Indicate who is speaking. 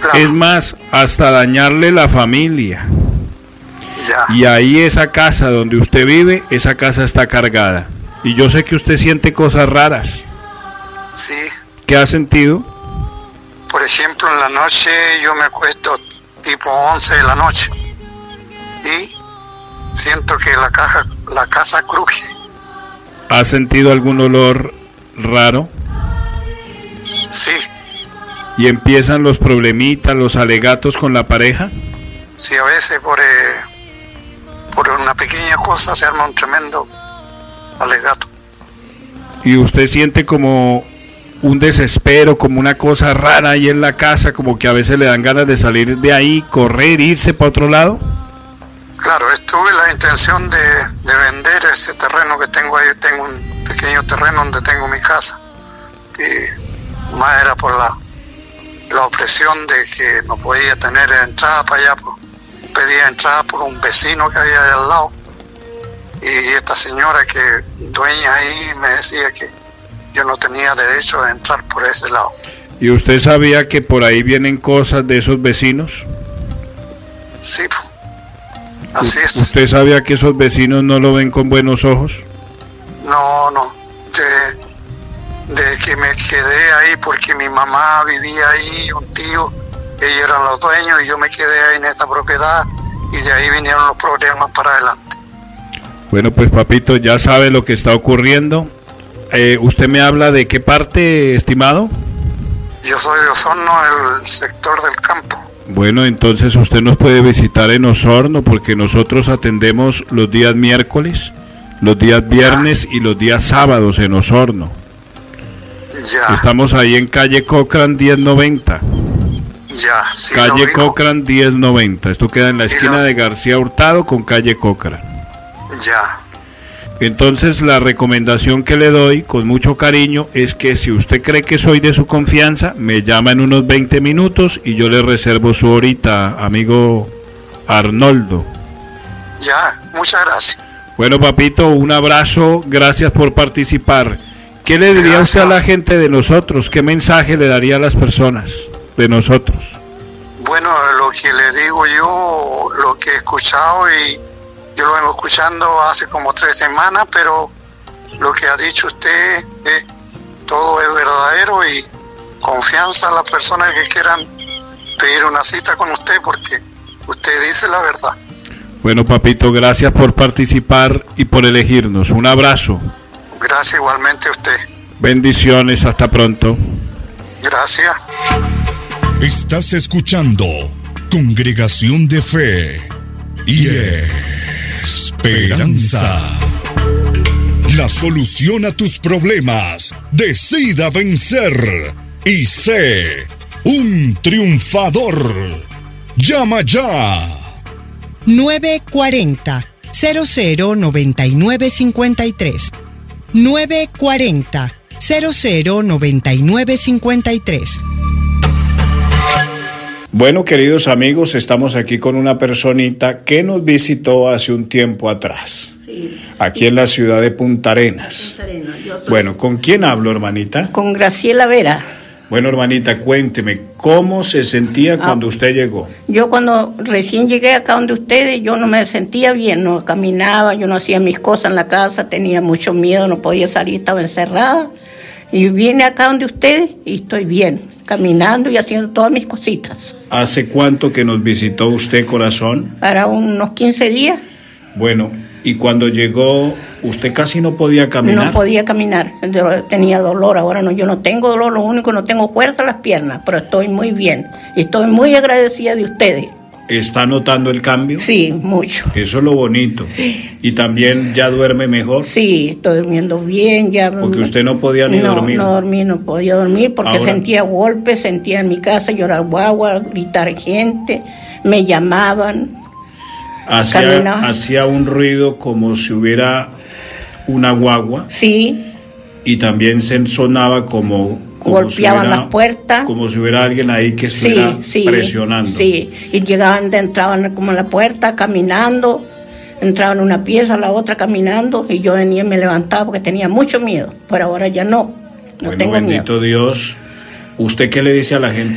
Speaker 1: Es más, hasta dañarle la familia.
Speaker 2: Ya.
Speaker 1: Y ahí esa casa donde usted vive, esa casa está cargada. Y yo sé que usted siente cosas raras.
Speaker 2: Sí.
Speaker 1: ¿Qué ha sentido?
Speaker 2: Por ejemplo, en la noche yo me acuesto tipo 11 de la noche y siento que la casa cruje.
Speaker 1: ¿Ha sentido algún olor raro?
Speaker 2: Sí.
Speaker 1: ¿Y empiezan los problemitas, los alegatos con la pareja?
Speaker 2: Sí, a veces por una pequeña cosa se arma un tremendo alegato.
Speaker 1: ¿Y usted siente como un desespero, como una cosa rara ahí en la casa, como que a veces le dan ganas de salir de ahí, correr, irse para otro lado?
Speaker 2: Claro, tuve la intención de vender ese terreno que tengo ahí. Tengo un pequeño terreno donde tengo mi casa. Y más era por la opresión de que no podía tener entrada para allá. Pedía entrada por un vecino que había de al lado. Y esta señora que dueña ahí me decía que yo no tenía derecho de entrar por ese lado.
Speaker 1: ¿Y usted sabía que por ahí vienen cosas de esos vecinos?
Speaker 2: Sí, así es.
Speaker 1: ¿Usted sabía que esos vecinos no lo ven con buenos ojos?
Speaker 2: No. De que me quedé ahí porque mi mamá vivía ahí, un tío, ellos eran los dueños y yo me quedé ahí en esta propiedad y de ahí vinieron los problemas para adelante.
Speaker 1: Bueno, pues papito, ya sabe lo que está ocurriendo. ¿Usted me habla de qué parte, estimado?
Speaker 2: Yo soy de Osorno, el sector del campo.
Speaker 1: Bueno, entonces usted nos puede visitar en Osorno porque nosotros atendemos los días miércoles, los días viernes y los días sábados en Osorno.
Speaker 2: Ya.
Speaker 1: Estamos ahí en calle Cochran 1090.
Speaker 2: Ya, sí.
Speaker 1: Calle Cochran 1090. Esto queda en la esquina de García Hurtado con calle Cochran.
Speaker 2: Ya.
Speaker 1: Entonces la recomendación que le doy con mucho cariño es que si usted cree que soy de su confianza, me llama en unos 20 minutos y yo le reservo su horita, amigo Arnoldo.
Speaker 2: Ya, muchas gracias.
Speaker 1: Bueno, papito, un abrazo, gracias por participar. ¿Qué le diría usted a la gente de nosotros? ¿Qué mensaje le daría a las personas de nosotros?
Speaker 2: Bueno, lo que le digo yo, lo que he escuchado y yo lo vengo escuchando hace como 3 semanas, pero lo que ha dicho usted todo es verdadero y confianza a las personas que quieran pedir una cita con usted porque usted dice la verdad.
Speaker 1: Bueno, papito, gracias por participar y por elegirnos. Un abrazo.
Speaker 2: Gracias igualmente a usted.
Speaker 1: Bendiciones, hasta pronto.
Speaker 2: Gracias.
Speaker 3: Estás escuchando Congregación de Fe y Esperanza. La solución a tus problemas. Decida vencer y sé un triunfador. Llama ya.
Speaker 4: 940-009953. 940-009953.
Speaker 1: Bueno, queridos amigos, estamos aquí con una personita que nos visitó hace un tiempo atrás, aquí en la ciudad de Punta Arenas. Bueno, ¿con quién hablo, hermanita?
Speaker 5: Con Graciela Vera.
Speaker 1: Bueno, hermanita, cuénteme, ¿cómo se sentía cuando usted llegó?
Speaker 5: Yo cuando recién llegué acá donde ustedes, yo no me sentía bien, no caminaba, yo no hacía mis cosas en la casa, tenía mucho miedo, no podía salir, estaba encerrada. Y vine acá donde ustedes y estoy bien, caminando y haciendo todas mis cositas.
Speaker 1: ¿Hace cuánto que nos visitó usted, corazón?
Speaker 5: Para unos 15 días.
Speaker 1: Bueno, y cuando llegó, ¿usted casi no podía caminar?
Speaker 5: No podía caminar, yo tenía dolor, ahora no, yo no tengo dolor, lo único no tengo fuerza en las piernas, pero estoy muy bien y estoy muy agradecida de ustedes.
Speaker 1: ¿Está notando el cambio?
Speaker 5: Sí, mucho.
Speaker 1: Eso es lo bonito. Sí. ¿Y también ya duerme mejor?
Speaker 5: Sí, estoy durmiendo bien. Ya.
Speaker 1: Porque usted no podía ni dormir.
Speaker 5: No podía dormir porque sentía golpes, sentía en mi casa llorar guagua, gritar gente, me llamaban.
Speaker 1: Hacía un ruido como si hubiera una guagua.
Speaker 5: Sí.
Speaker 1: Y también se sonaba como
Speaker 5: golpeaban si las puertas.
Speaker 1: Como si hubiera alguien ahí que estuviera presionando.
Speaker 5: Sí, y entraban como a la puerta caminando, entraban una pieza a la otra caminando y yo venía y me levantaba porque tenía mucho miedo, pero ahora ya no
Speaker 1: Bueno,
Speaker 5: tengo
Speaker 1: bendito
Speaker 5: miedo.
Speaker 1: Dios. ¿Usted qué le dice a la gente